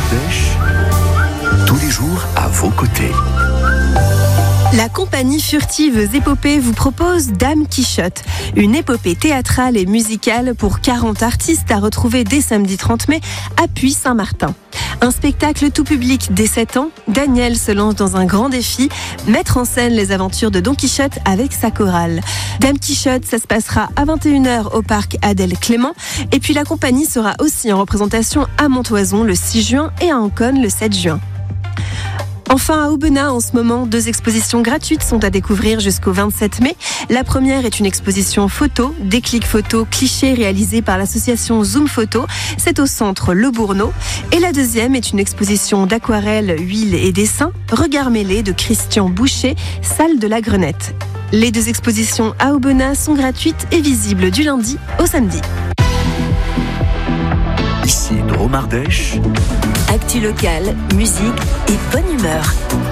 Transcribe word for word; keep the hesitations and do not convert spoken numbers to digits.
Ardèche, tous les jours à vos côtés. La compagnie Furtives Épopées vous propose Dame Quichotte, une épopée théâtrale et musicale pour quarante artistes à retrouver dès samedi trente mai à Puy-Saint-Martin. Un spectacle tout public dès sept ans, Daniel se lance dans un grand défi, mettre en scène les aventures de Don Quichotte avec sa chorale. Dame Quichotte, ça se passera à vingt et une heures au parc Adèle Clément, et puis la compagnie sera aussi en représentation à Montoison le six juin et à Ancône le sept juin. Enfin, à Aubenas, en ce moment, deux expositions gratuites sont à découvrir jusqu'au vingt-sept mai. La première est une exposition photo, déclic photo, clichés réalisés par l'association Zoom Photo. C'est au centre Le Bourneau. Et la deuxième est une exposition d'aquarelles, huile et dessins, Regards mêlés de Christian Boucher, salle de la Grenette. Les deux expositions à Aubenas sont gratuites et visibles du lundi au samedi. Ici Drôme Ardèche. Actu locale, musique et bonne humeur.